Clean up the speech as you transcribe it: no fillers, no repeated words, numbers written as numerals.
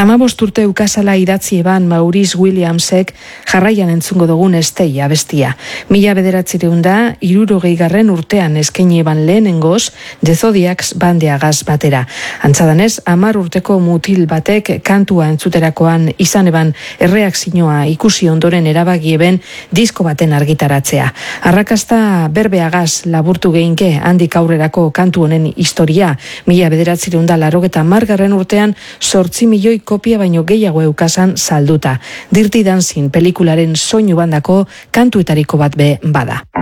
15 urte ukazala idatzi eban Maurice Williamsek jarraian entzungo dugun Stay abestia. 1960 urtean eskaini eban lehenengoz The Zodiacs bandeagaz batera. Antzadanez, 10 urteko mutil batek kantua entzuterakoan izan eban erreakzioa ikusi ondoren erabaki eben disko baten argitaratzea. Arrakasta berbeagaz laburtu geinke handik aurrerako kantu honen historia. 1980 urtean 8 milioi kopia baino gehiago eukasan salduta. Dirty Dancing pelikularen soinu bandako kantuetariko bat be bada.